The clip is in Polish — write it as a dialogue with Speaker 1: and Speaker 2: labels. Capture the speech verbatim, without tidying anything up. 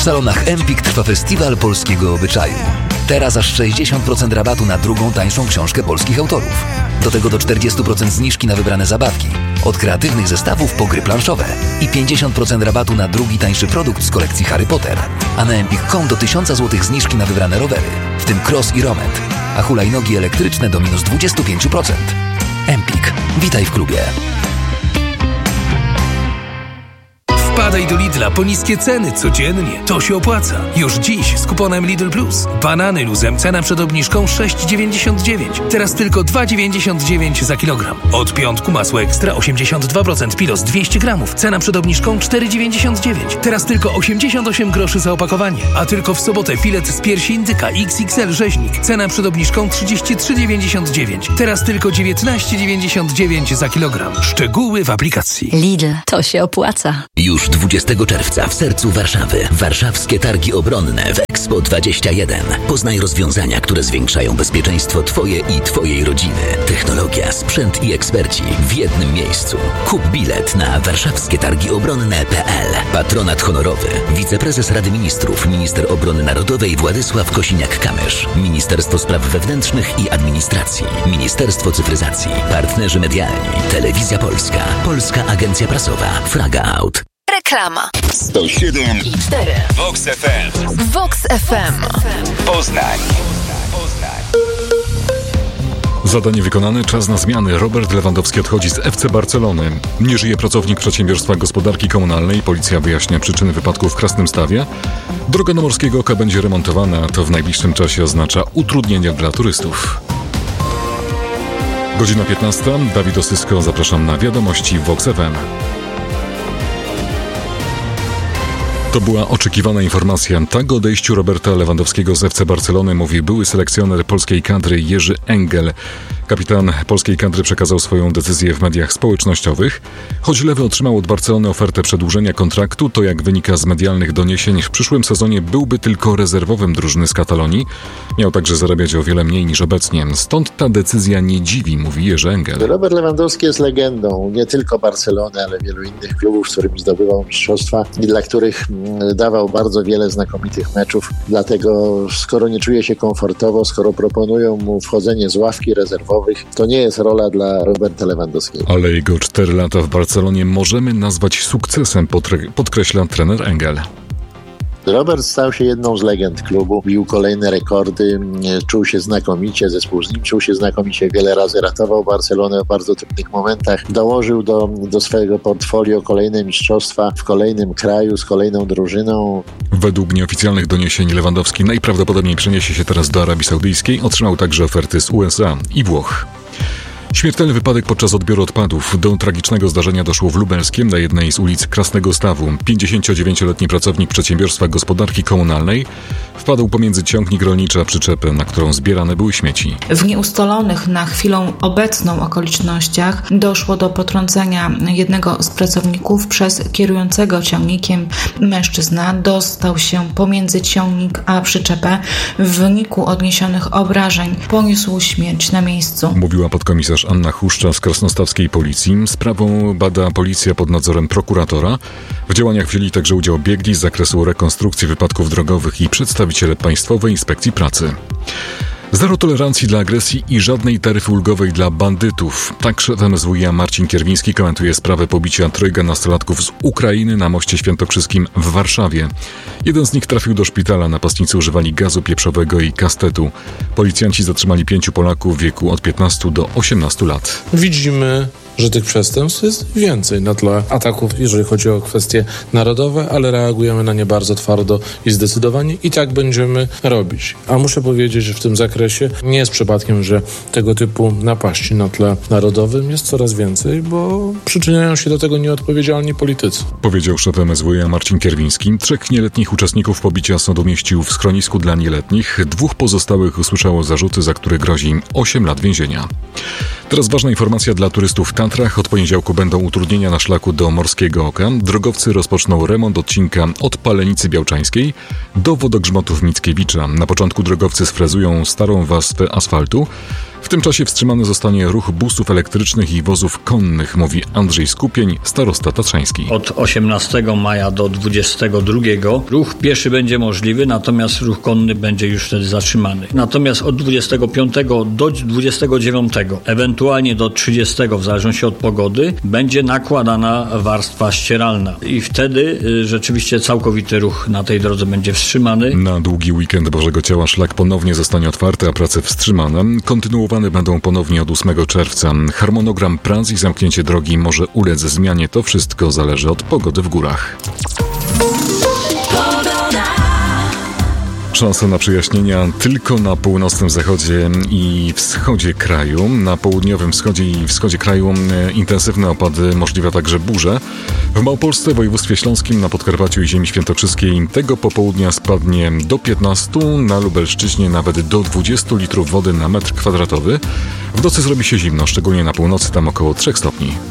Speaker 1: W salonach Empik trwa festiwal polskiego obyczaju. Teraz aż sześćdziesiąt procent rabatu na drugą tańszą książkę polskich autorów. Do tego do czterdzieści procent zniżki na wybrane zabawki. Od kreatywnych zestawów po gry planszowe. I pięćdziesiąt procent rabatu na drugi tańszy produkt z kolekcji Harry Potter. A na empik kropka com do tysiąc złotych zniżki na wybrane rowery, w tym cross i romet. A hulajnogi elektryczne do minus dwadzieścia pięć procent. Empik. Witaj w klubie.
Speaker 2: Wpadaj do Lidla po niskie ceny codziennie. To się opłaca. Już dziś z kuponem Lidl Plus. Banany luzem cena przed obniżką sześć dziewięćdziesiąt dziewięć. Teraz tylko dwa dziewięćdziesiąt dziewięć za kilogram. Od piątku masło ekstra osiemdziesiąt dwa procent Pilos dwieście gramów. Cena przed obniżką cztery dziewięćdziesiąt dziewięć. Teraz tylko osiemdziesiąt osiem groszy za opakowanie. A tylko w sobotę filet z piersi indyka X X L rzeźnik. Cena przed obniżką trzydzieści trzy dziewięćdziesiąt dziewięć. Teraz tylko dziewiętnaście dziewięćdziesiąt dziewięć za kilogram. Szczegóły w aplikacji.
Speaker 3: Lidl, to się opłaca.
Speaker 4: Już dwudziestego czerwca w sercu Warszawy. Warszawskie Targi Obronne w Expo dwadzieścia jeden. Poznaj rozwiązania, które zwiększają bezpieczeństwo Twoje i Twojej rodziny. Technologia, sprzęt i eksperci w jednym miejscu. Kup bilet na warszawskie targi obronne kropka pe el. Patronat honorowy. Wiceprezes Rady Ministrów, minister obrony narodowej Władysław Kosiniak-Kamysz. Ministerstwo Spraw Wewnętrznych i Administracji. Ministerstwo Cyfryzacji. Partnerzy medialni. Telewizja Polska. Polska Agencja Prasowa. Fraga Out.
Speaker 3: Reklama.
Speaker 5: sto siedem i cztery. Vox F M.
Speaker 3: Vox F M.
Speaker 5: Poznań.
Speaker 6: Zadanie wykonane, czas na zmiany. Robert Lewandowski odchodzi z F C Barcelony. Nie żyje pracownik przedsiębiorstwa gospodarki komunalnej. Policja wyjaśnia przyczyny wypadku w Krasnymstawie. Droga do Morskiego Oka będzie remontowana. To w najbliższym czasie oznacza utrudnienia dla turystów. Godzina piętnasta. Dawid Osysko, zapraszam na wiadomości Vox F M. To była oczekiwana informacja. Tak o odejściu Roberta Lewandowskiego z F C Barcelony mówi były selekcjoner polskiej kadry Jerzy Engel. Kapitan polskiej kadry przekazał swoją decyzję w mediach społecznościowych. Choć Lewy otrzymał od Barcelony ofertę przedłużenia kontraktu, to jak wynika z medialnych doniesień, w przyszłym sezonie byłby tylko rezerwowym drużyny z Katalonii. Miał także zarabiać o wiele mniej niż obecnie. Stąd ta decyzja nie dziwi, mówi Jerzy Engel.
Speaker 7: Robert Lewandowski jest legendą nie tylko Barcelony, ale wielu innych klubów, z którymi zdobywał mistrzostwa i dla których dawał bardzo wiele znakomitych meczów. Dlatego skoro nie czuje się komfortowo, skoro proponują mu wchodzenie z ławki rezerwowej, to nie jest rola dla Roberta Lewandowskiego.
Speaker 6: Ale jego cztery lata w Barcelonie możemy nazwać sukcesem, podkreśla trener Engel.
Speaker 7: Robert stał się jedną z legend klubu, bił kolejne rekordy, czuł się znakomicie, zespół z nim czuł się znakomicie, wiele razy ratował Barcelonę w bardzo trudnych momentach, dołożył do, do swojego portfolio kolejne mistrzostwa w kolejnym kraju, z kolejną drużyną.
Speaker 6: Według nieoficjalnych doniesień Lewandowski najprawdopodobniej przeniesie się teraz do Arabii Saudyjskiej, otrzymał także oferty z U S A i Włoch. Śmiertelny wypadek podczas odbioru odpadów. Do tragicznego zdarzenia doszło w Lubelskiem na jednej z ulic Krasnego Stawu. pięćdziesięciodziewięcioletni pracownik przedsiębiorstwa gospodarki komunalnej wpadł pomiędzy ciągnik rolniczy a przyczepę, na którą zbierane były śmieci.
Speaker 8: W nieustalonych na chwilę obecną okolicznościach doszło do potrącenia jednego z pracowników przez kierującego ciągnikiem. Mężczyzna dostał się pomiędzy ciągnik a przyczepę. W wyniku odniesionych obrażeń poniósł śmierć na miejscu.
Speaker 6: Mówiła podkomisarz Anna Huszcza z krasnostawskiej policji. Sprawą bada policja pod nadzorem prokuratora. W działaniach wzięli także udział biegli z zakresu rekonstrukcji wypadków drogowych i przedstawiciele Państwowej Inspekcji Pracy. Zero tolerancji dla agresji i żadnej taryfy ulgowej dla bandytów. Tak szef M S W iA Marcin Kierwiński komentuje sprawę pobicia trojga nastolatków z Ukrainy na moście świętokrzyskim w Warszawie. Jeden z nich trafił do szpitala, napastnicy używali gazu pieprzowego i kastetu. Policjanci zatrzymali pięciu Polaków w wieku od piętnastu do osiemnastu lat.
Speaker 9: Widzimy, że tych przestępstw jest więcej na tle ataków, jeżeli chodzi o kwestie narodowe, ale reagujemy na nie bardzo twardo i zdecydowanie i tak będziemy robić. A muszę powiedzieć, że w tym zakresie nie jest przypadkiem, że tego typu napaści na tle narodowym jest coraz więcej, bo przyczyniają się do tego nieodpowiedzialni politycy.
Speaker 6: Powiedział szef M S W iA Marcin Kierwiński. Trzech nieletnich uczestników pobicia sąd umieścił w schronisku dla nieletnich. Dwóch pozostałych usłyszało zarzuty, za które grozi im osiem lat więzienia. Teraz ważna informacja dla turystów w Tatrach. Od poniedziałku będą utrudnienia na szlaku do Morskiego Oka. Drogowcy rozpoczną remont odcinka od Palenicy Białczańskiej do wodogrzmotów Mickiewicza. Na początku drogowcy sfrezują starą warstwę asfaltu. W tym czasie wstrzymany zostanie ruch busów elektrycznych i wozów konnych, mówi Andrzej Skupień, starosta tatrzański.
Speaker 10: Od osiemnastego maja do dwudziestego drugiego ruch pieszy będzie możliwy, natomiast ruch konny będzie już wtedy zatrzymany. Natomiast od dwudziestego piątego do dwudziestego dziewiątego, ewentualnie do trzydziestego, w zależności od pogody, będzie nakładana warstwa ścieralna i wtedy y, rzeczywiście całkowity ruch na tej drodze będzie wstrzymany.
Speaker 6: Na długi weekend Bożego Ciała szlak ponownie zostanie otwarty, a prace wstrzymane. Kontynuowane będą ponownie od ósmego czerwca. Harmonogram prac i zamknięcie drogi może ulec zmianie. To wszystko zależy od pogody w górach. Szansa na przejaśnienia tylko na północnym zachodzie i wschodzie kraju. Na południowym wschodzie i wschodzie kraju intensywne opady, możliwe także burze. W Małopolsce, województwie śląskim, na Podkarpaciu i ziemi świętokrzyskiej tego popołudnia spadnie do piętnastu, na Lubelszczyźnie nawet do dwudziestu litrów wody na metr kwadratowy. W nocy zrobi się zimno, szczególnie na północy, tam około trzech stopni.